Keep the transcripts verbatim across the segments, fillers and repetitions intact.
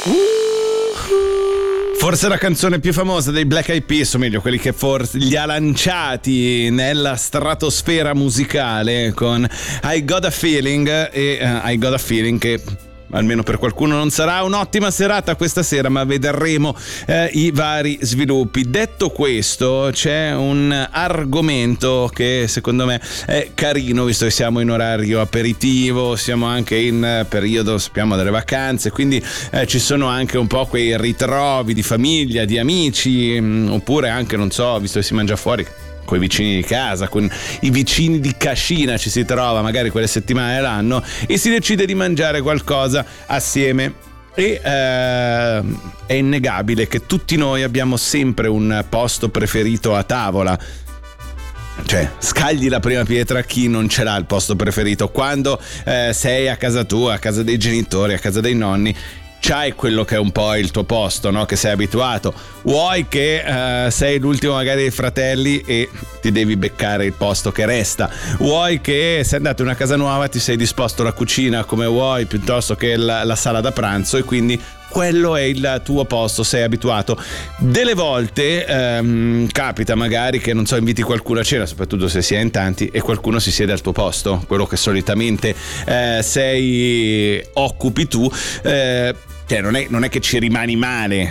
Forse la canzone più famosa dei Black Eyed Peas, o meglio quelli che forse li ha lanciati nella stratosfera musicale con I Got a Feeling, e uh, I Got a Feeling che almeno per qualcuno non sarà un'ottima serata questa sera, ma vedremo eh, i vari sviluppi. Detto questo, c'è un argomento che secondo me è carino, visto che siamo in orario aperitivo, siamo anche in periodo, sappiamo, delle vacanze, quindi eh, ci sono anche un po' quei ritrovi di famiglia, di amici, mh, oppure anche, non so, visto che si mangia fuori con i vicini di casa, con i vicini di cascina ci si trova magari quelle settimane dell'anno e si decide di mangiare qualcosa assieme. E eh, è innegabile che tutti noi abbiamo sempre un posto preferito a tavola. Cioè, scagli la prima pietra chi non ce l'ha il posto preferito. Quando eh, sei a casa tua, a casa dei genitori, a casa dei nonni, c'hai quello che è un po' il tuo posto, no? Che sei abituato. Vuoi che uh, sei l'ultimo magari dei fratelli e ti devi beccare il posto che resta. Vuoi che sei andato in una casa nuova, ti sei disposto la cucina come vuoi piuttosto che la, la sala da pranzo, e quindi quello è il tuo posto, sei abituato. Delle volte ehm, capita magari che, non so, inviti qualcuno a cena, soprattutto se si è in tanti, e qualcuno si siede al tuo posto, quello che solitamente eh, sei occupi tu. Eh, cioè non è, non è che ci rimani male,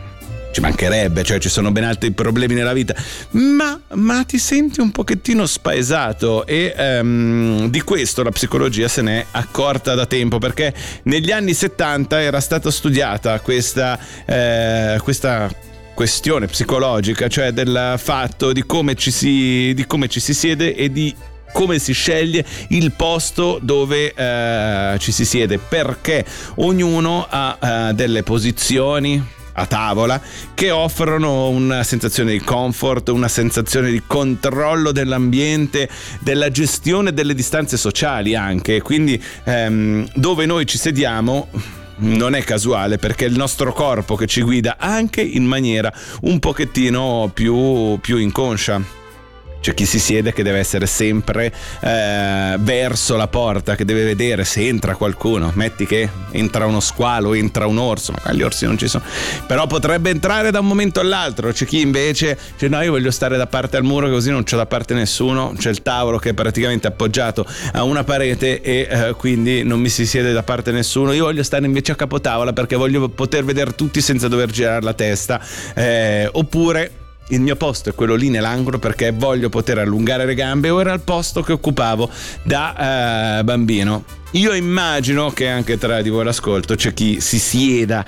ci mancherebbe, cioè ci sono ben altri problemi nella vita, ma, ma ti senti un pochettino spaesato, e um, di questo la psicologia se n'è accorta da tempo, perché negli anni settanta era stata studiata questa eh, questa questione psicologica, cioè del fatto di come ci si di come ci si siede e di come si sceglie il posto dove eh, ci si siede, perché ognuno ha eh, delle posizioni a tavola che offrono una sensazione di comfort, una sensazione di controllo dell'ambiente, della gestione delle distanze sociali anche. Quindi ehm, dove noi ci sediamo non è casuale, perché è il nostro corpo che ci guida anche in maniera un pochettino più, più inconscia. C'è chi si siede che deve essere sempre eh, verso la porta, che deve vedere se entra qualcuno. Metti che entra uno squalo, entra un orso, ma gli orsi non ci sono, però potrebbe entrare da un momento all'altro. C'è chi invece dice no, io voglio stare da parte al muro, così non c'ho da parte nessuno. C'è il tavolo che è praticamente appoggiato a una parete e eh, quindi non mi si siede da parte nessuno. Io voglio stare invece a capotavola perché voglio poter vedere tutti senza dover girare la testa. Eh, oppure il mio posto è quello lì nell'angolo perché voglio poter allungare le gambe, o era il posto che occupavo da eh, bambino. Io immagino che anche tra di voi l'ascolto c'è chi si sieda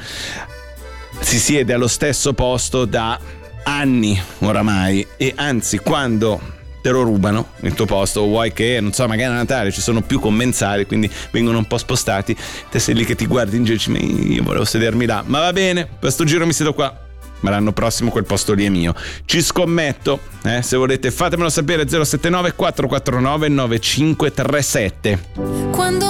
si siede allo stesso posto da anni oramai, e anzi quando te lo rubano il tuo posto, o vuoi che, non so, magari a Natale ci sono più commensali, quindi vengono un po' spostati, te sei lì che ti guardi in giro e dici io volevo sedermi là, ma va bene, questo giro mi siedo qua, ma l'anno prossimo quel posto lì è mio. Ci scommetto, eh? Se volete fatemelo sapere. Zero sette nove quattro quattro nove nove cinque tre sette. Quando